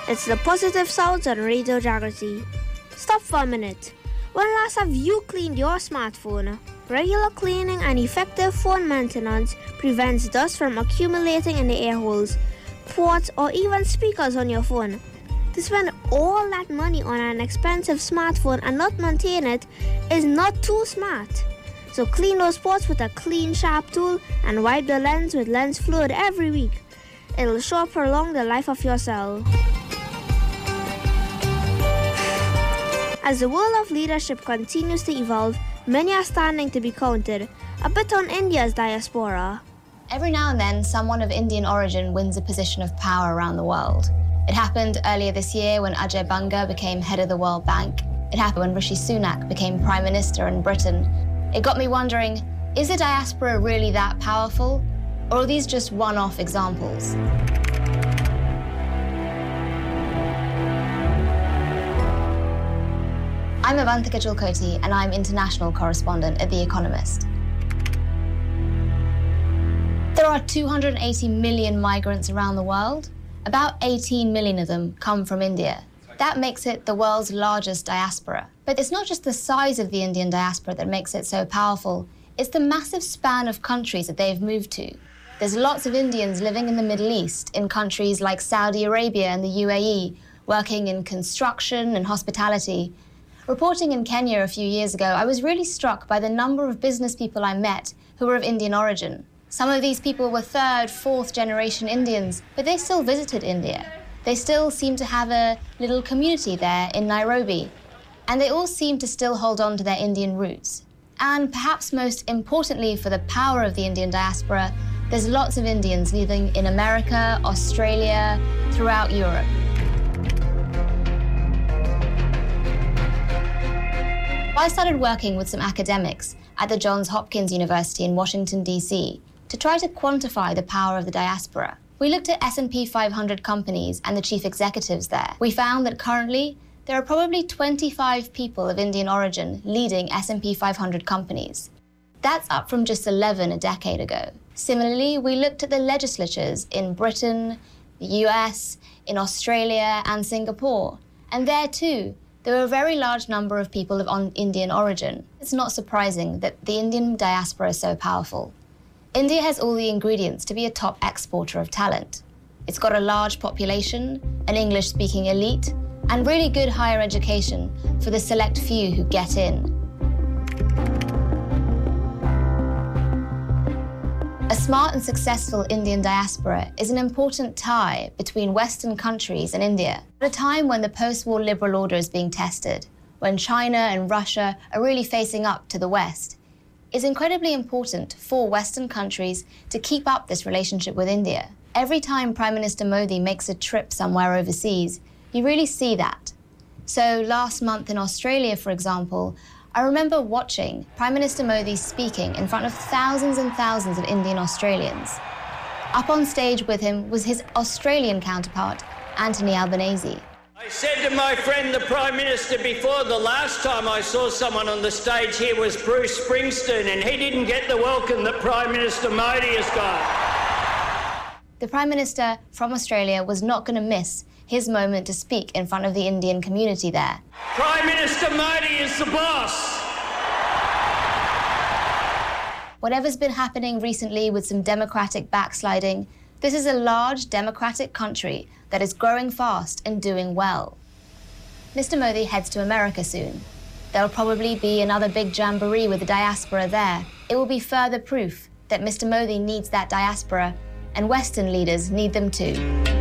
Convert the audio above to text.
It's the Positive Sounds on Radio Jagrati. Stop for a minute. When last have you cleaned your smartphone? Regular cleaning and effective phone maintenance prevents dust from accumulating in the air holes, ports, or even speakers on your phone. To spend all that money on an expensive smartphone and not maintain it is not too smart. So clean those ports with a clean, sharp tool and wipe the lens with lens fluid every week. It'll sure prolong the life of your cell. As the world of leadership continues to evolve, many are standing to be counted, a bit on India's diaspora. Every now and then, someone of Indian origin wins a position of power around the world. It happened earlier this year when Ajay Banga became head of the World Bank. It happened when Rishi Sunak became Prime Minister in Britain. It got me wondering, is the diaspora really that powerful? Or are these just one-off examples? I'm Avantika Chilkoti, and I'm international correspondent at The Economist. There are 280 million migrants around the world. About 18 million of them come from India. That makes it the world's largest diaspora. But it's not just the size of the Indian diaspora that makes it so powerful, it's the massive span of countries that they've moved to. There's lots of Indians living in the Middle East, in countries like Saudi Arabia and the UAE, working in construction and hospitality. Reporting in Kenya a few years ago, I was really struck by the number of business people I met who were of Indian origin. Some of these people were third, fourth generation Indians, but they still visited India. They still seem to have a little community there in Nairobi. And they all seem to still hold on to their Indian roots. And perhaps most importantly for the power of the Indian diaspora, there's lots of Indians living in America, Australia, throughout Europe. I started working with some academics at the Johns Hopkins University in Washington, D.C. to try to quantify the power of the diaspora. We looked at S&P 500 companies and the chief executives there. We found that currently there are probably 25 people of Indian origin leading S&P 500 companies. That's up from just 11 a decade ago. Similarly, we looked at the legislatures in Britain, the US, in Australia and Singapore. And there too, there are a very large number of people of Indian origin. It's not surprising that the Indian diaspora is so powerful. India has all the ingredients to be a top exporter of talent. It's got a large population, an English-speaking elite, and really good higher education for the select few who get in. A smart and successful Indian diaspora is an important tie between Western countries and India. At a time when the post-war liberal order is being tested, when China and Russia are really facing up to the West, it's incredibly important for Western countries to keep up this relationship with India. Every time Prime Minister Modi makes a trip somewhere overseas, you really see that. So last month in Australia, for example, I remember watching Prime Minister Modi speaking in front of thousands and thousands of Indian Australians. Up on stage with him was his Australian counterpart, Anthony Albanese. I said to my friend, the Prime Minister, before, the last time I saw someone on the stage here was Bruce Springsteen, and he didn't get the welcome that Prime Minister Modi has got. The Prime Minister from Australia was not going to miss his moment to speak in front of the Indian community there. Prime Minister Modi is the boss. Whatever's been happening recently with some democratic backsliding, this is a large democratic country that is growing fast and doing well. Mr. Modi heads to America soon. There'll probably be another big jamboree with the diaspora there. It will be further proof that Mr. Modi needs that diaspora, and Western leaders need them too.